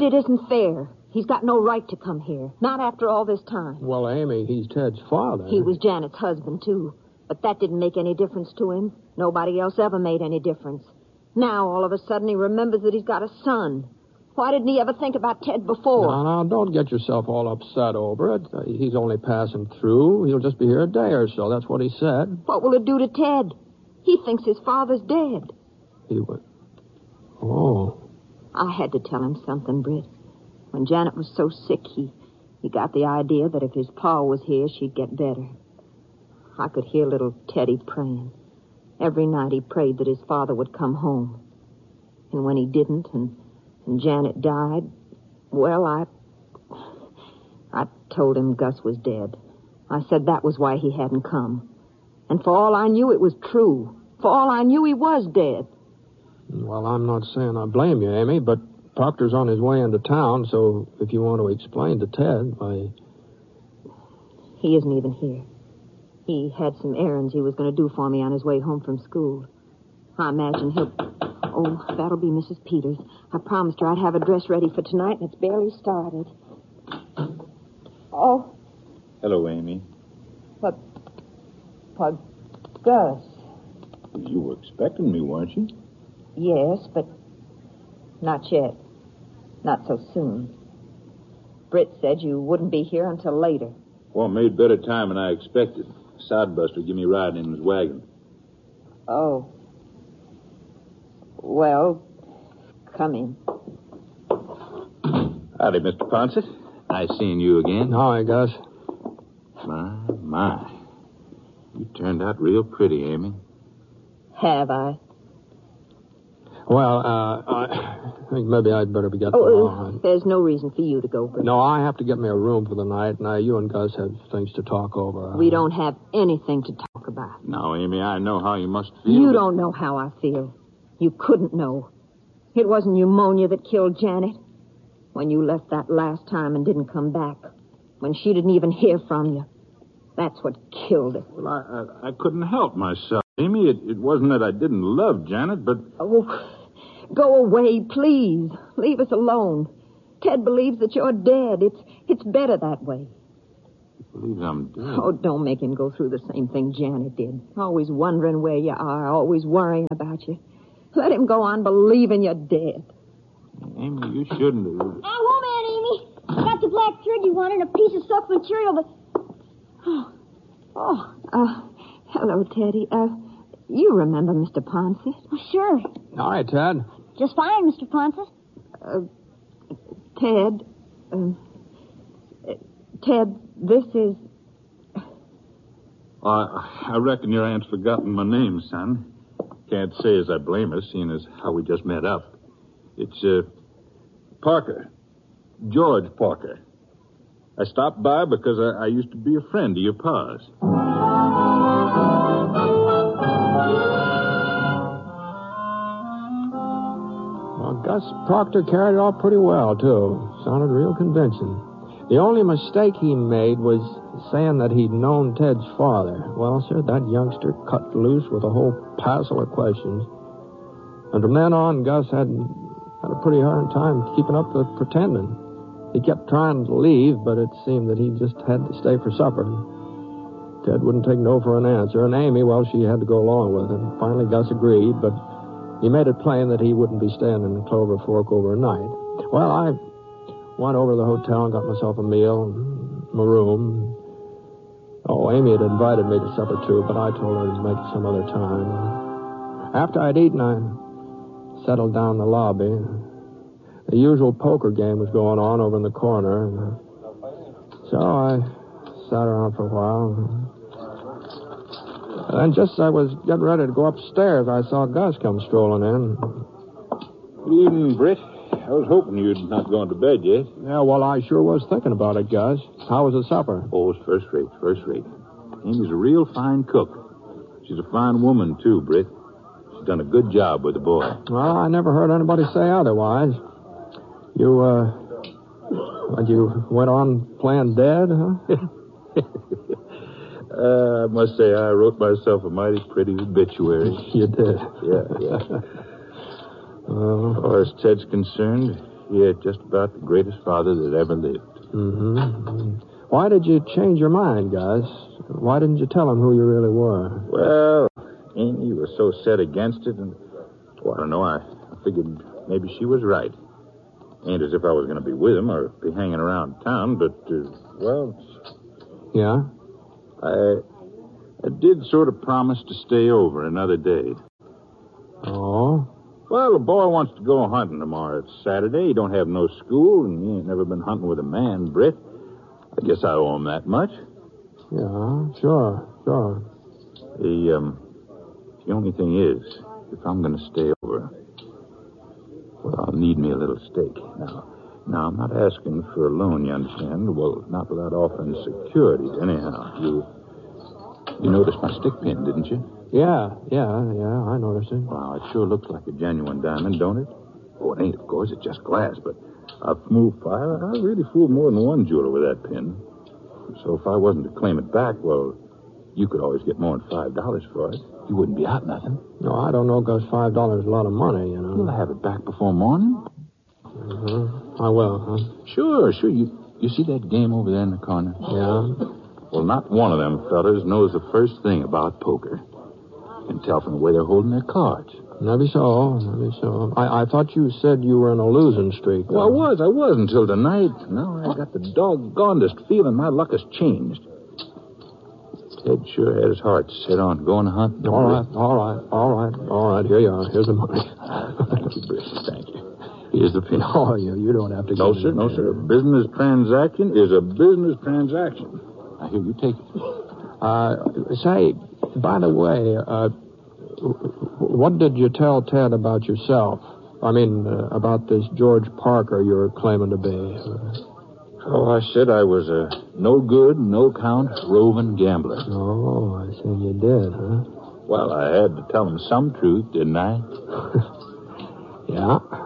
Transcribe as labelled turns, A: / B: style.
A: it isn't fair. He's got no right to come here. Not after all this time.
B: Well, Amy, he's Ted's father.
A: He was Janet's husband, too. But that didn't make any difference to him. Nobody else ever made any difference. Now, all of a sudden, he remembers that he's got a son. Why didn't he ever think about Ted before?
B: No, don't get yourself all upset over it. He's only passing through. He'll just be here a day or so. That's what he said.
A: What will it do to Ted? He thinks his father's dead.
B: He would. Oh.
A: I had to tell him something, Britt. When Janet was so sick, he got the idea that if his pa was here, she'd get better. I could hear little Teddy praying. Every night he prayed that his father would come home. And when he didn't, and Janet died, well, I told him Gus was dead. I said that was why he hadn't come. And for all I knew, it was true. For all I knew, he was dead.
B: Well, I'm not saying I blame you, Amy, but Proctor's on his way into town, so if you want to explain to Ted,
A: He isn't even here. He had some errands he was going to do for me on his way home from school. I imagine he'll... Oh, that'll be Mrs. Peters. I promised her I'd have a dress ready for tonight, and it's barely started. Oh.
C: Hello, Amy.
A: What, Gus?
C: You were expecting me, weren't you?
A: Yes, but not yet. Not so soon. Britt said you wouldn't be here until later.
C: Well, made better time than I expected. Sodbuster give me a ride in his wagon.
A: Oh. Well, come in.
C: Howdy, Mr. Ponset. Nice seeing you again.
B: Hi, Gus.
C: My. You turned out real pretty, Amy.
A: Have I?
B: Well, I think maybe I'd better be getting along.
A: There's no reason for you to go, Britt.
B: No, I have to get me a room for the night. Now, you and Gus have things to talk over.
A: We don't have anything to talk about.
C: No, Amy, I know how you must feel.
A: You don't know how I feel. You couldn't know. It wasn't pneumonia that killed Janet. When you left that last time and didn't come back. When she didn't even hear from you. That's what killed her.
C: Well, I couldn't help myself, Amy. It wasn't that I didn't love Janet, but...
A: Oh, go away, please. Leave us alone. Ted believes that you're dead. It's better that way.
C: He believes I'm dead.
A: Oh, don't make him go through the same thing Janet did. Always wondering where you are, always worrying about you. Let him go on believing you're dead.
C: Amy, you shouldn't have...
D: I won't, Aunt Amy. I got the black thread you wanted and a piece of soft material, but...
A: Hello, Teddy. You remember Mr. Ponset?
D: Oh, sure.
B: Hi, Ted.
D: Just fine, Mr. Ponset.
A: Ted, Ted, this is...
C: I reckon your aunt's forgotten my name, son. Can't say as I blame her, seeing as how we just met up. It's, Parker. George Parker. I stopped by because I used to be a friend of your pa's.
B: Well, Gus Proctor carried it off pretty well, too. Sounded real convincing. The only mistake he made was saying that he'd known Ted's father. Well, sir, that youngster cut loose with a whole passel of questions. And from then on, Gus had a pretty hard time keeping up the pretending. He kept trying to leave, but it seemed that he just had to stay for supper. Ted wouldn't take no for an answer, and Amy, well, she had to go along with him. Finally, Gus agreed, but he made it plain that he wouldn't be staying in Clover Fork overnight. Well, I went over to the hotel and got myself a meal, my room. Oh, Amy had invited me to supper, too, but I told her to make it some other time. After I'd eaten, I settled down in the lobby. The usual poker game was going on over in the corner. So I sat around for a while. And just as I was getting ready to go upstairs, I saw Gus come strolling in.
C: Good evening, Britt. I was hoping you'd not gone to bed yet.
B: Yeah, well, I sure was thinking about it, Gus. How was the supper?
C: Oh, it's first rate. Amy's a real fine cook. She's a fine woman, too, Britt. She's done a good job with the boy.
B: Well, I never heard anybody say otherwise. You went on playing dead, huh?
C: I must say I wrote myself a mighty pretty obituary.
B: You did?
C: Yeah. As Ted's concerned, Yeah, just about the greatest father that ever lived.
B: Mm-hmm. Why did you change your mind, Gus? Why didn't you tell him who you really were?
C: Well, Amy was so set against it, and, well, I don't know, I figured maybe she was right. Ain't as if I was going to be with him or be hanging around town, but, well...
B: Yeah?
C: I did sort of promise to stay over another day.
B: Oh?
C: Well, the boy wants to go hunting tomorrow. It's Saturday. He don't have no school, and he ain't never been hunting with a man, Britt. I guess I owe him that much.
B: Yeah, sure.
C: The only thing is, if I'm going to stay over, well, I'll need me a little stake. Now, I'm not asking for a loan, you understand? Well, not without offering security. Anyhow, you noticed my stick pin, didn't you?
B: Yeah, I noticed it.
C: Wow, it sure looks like a genuine diamond, don't it? Oh, it ain't, of course. It's just glass, but I've moved fire. I really fooled more than one jeweler with that pin. So if I wasn't to claim it back, well, you could always get more than $5 for it. You wouldn't be out nothing.
B: No, I don't know, Gus. $5 is a lot of money, you know.
C: You'll have it back before morning.
B: Mm-hmm. I will, huh?
C: Sure. You see that game over there in the corner?
B: Yeah?
C: Well, not one of them fellas knows the first thing about poker. You can tell from the way they're holding their cards.
B: Maybe so. I thought you said you were in a losing streak.
C: Well, I was until tonight. Now I got the doggonedest feeling my luck has changed. Ted sure had his heart set on going hunting.
B: All right. Here you are. Here's the money.
C: Thank you, Brissy. Thank you. Here's the pin.
B: Oh, you don't have to.
C: No, sir. A business transaction is a business transaction. Now, here, you take it.
B: Say, by the way, what did you tell Ted about yourself? I mean, about this George Parker you're claiming to be.
C: Oh, I said I was a no-good, no-count, roving gambler.
B: Oh, I see you did, huh?
C: Well, I had to tell him some truth, didn't I?
B: Yeah.